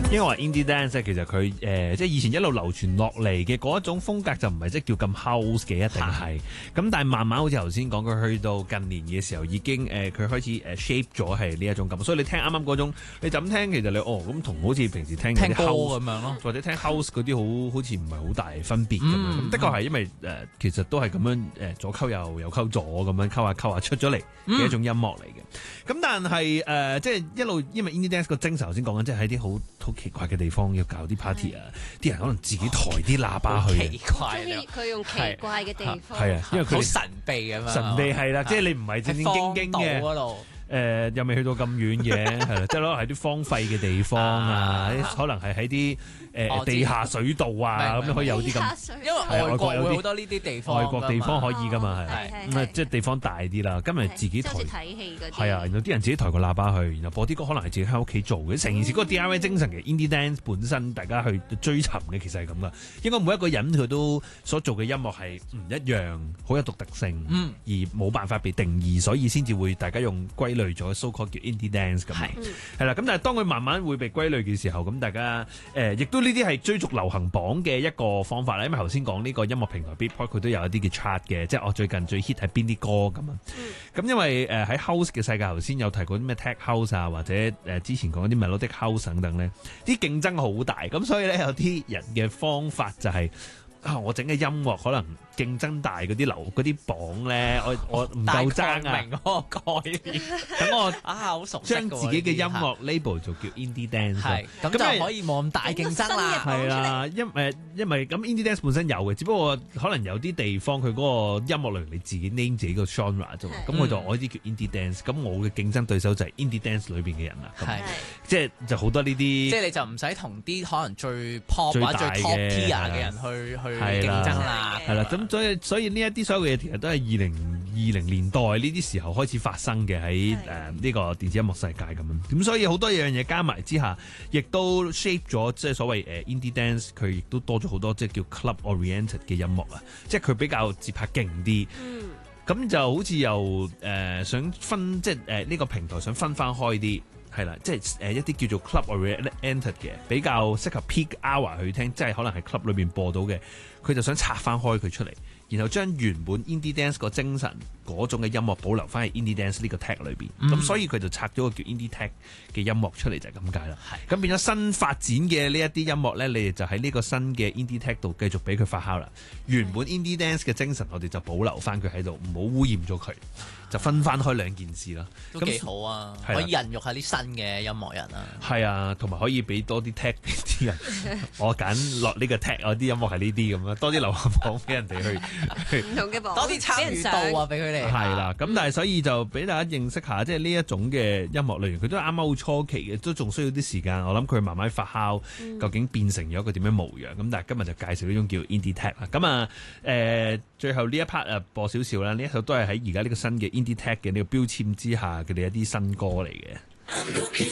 因為話 indie dance 其實佢即係以前一路流傳落嚟嘅嗰一種風格就唔係即係叫咁 house 嘅，一定係。咁但係慢慢好似頭先講，佢去到近年嘅時候已經佢開始shape 咗係呢一種咁。所以你聽啱啱嗰種，你就咁聽，其實你咁同好似平時聽歌咁樣咯， 或者聽 house 嗰啲好似唔係好大分別咁樣。咁的確係因為其實都係咁樣左溝右溝左咁樣溝下出咗嚟嘅一種音樂嚟嘅。咁但係即係一路因為 indie dance 個精神頭先講緊，即係喺啲好奇怪嘅地方要搞啲 party 啊，啲人可能自己抬啲喇叭去。 奇怪啦，佢用奇怪嘅地方。 係啊，因為佢好神秘咁樣。 神秘係啦，即係你唔係正正經經嘅。又未去到咁遠嘅，係啦，即係可能係啲荒廢嘅地方啊，可能係喺啲地下水道啊，咁樣可以有啲咁。 因為外國有好多呢啲地方， 外國地方可以噶嘛，係咁即係地方大啲啦。今日自己抬， 睇戲嗰啲， 係啊，然後啲人自己抬個喇叭去，然後播啲歌，可能係自己喺屋企做嘅。成件事嗰個 DIY 精神嘅 indie dance 本身，大家去追尋嘅其實係咁噶。應該每一個人佢都所做嘅音樂係唔一樣，好有獨特性，而冇辦法被定義，所以先至會大家用歸類咗 so called 叫 indie dance 咁，係啦。咁但係當佢慢慢會被歸類嘅時候，咁大家亦都呢啲係追逐流行榜嘅一個方法啦。因為頭先講呢個音樂平台 Beatport 佢都有一啲嘅 chart 嘅，即係我最近最 hit 係邊啲歌咁啊。咁因為喺 house 嘅世界頭先有提過啲咩 tech house 啊，或者之前講啲 melodic house 等等咧，啲競爭好大。咁所以咧有啲人嘅方法就係我整嘅音樂可能競爭大嗰啲榜咧，我唔夠爭啊！ 明嗰個概念， 等我好熟悉將自己嘅音樂 label 就叫 indie dance， 係咁就可以冇咁大競爭啦。 係啦，因為咁 indie dance 本身有嘅，只不過可能有啲地方佢嗰個音樂類型你自己 name 自己個 genre 啫嘛。咁我就我啲叫 indie dance，咁我嘅競爭對手就係 indie dance 裏邊嘅人啦。係，即係就好多呢啲，即係你就唔使同啲可能最 pop 或者最 top tier 嘅人去競爭啦。 係啦，咁所以呢一啲所有嘅嘢其實都係2020年代呢啲時候開始發生嘅，喺呢個電子音樂世界咁樣。咁所以好多樣嘢加埋之下，亦都 shape 咗即係所謂indie dance，佢亦都多咗好多即係叫 club oriented 嘅音樂啊，即係佢比較節拍勁啲。咁就好似又想分即係呢個平台想分翻開啲。係啦，即係一啲叫做 club oriented 嘅，比較適合 peak hour 去聽，即係可能係 club 裏邊播到嘅，佢就想拆翻開佢出嚟，然後將原本 indie dance 個精神嗰種嘅音樂保留翻喺 indie dance 呢個 tag 裏邊，咁所以佢就拆咗個叫 indie tag 嘅音樂出嚟就係咁解啦。咁變咗新發展嘅呢一啲音樂咧，你哋就喺呢個新嘅 indie tag 度繼續俾佢發酵啦。原本 indie dance 嘅精神，我哋就保留翻佢喺度，唔好污染咗佢。就分翻開兩件事啦， 都幾好啊！可以孕育下啲新嘅音樂人啊， 係啊，同埋可以俾多啲 tag 俾啲人。我揀落呢個 tag，我啲音樂係呢啲咁樣，多啲流行榜俾人哋去唔同嘅榜， 多啲參與度啊，俾佢哋。 係啦，咁但係所以就俾大家認識下，即係呢一種嘅音樂類型，佢都啱啱好初期嘅，都仲需要啲時間。我諗佢慢慢發酵，究竟變成咗一個點樣模樣。咁但係今日就介紹呢種叫 indie tag 啦。咁啊最後呢一 part 播少少啦，呢一首都係喺而家呢個新嘅indie tag 嘅呢個標籤之下，佢哋一啲新歌嚟嘅。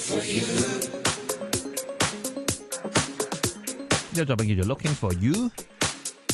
呢個作品叫做 Looking for You。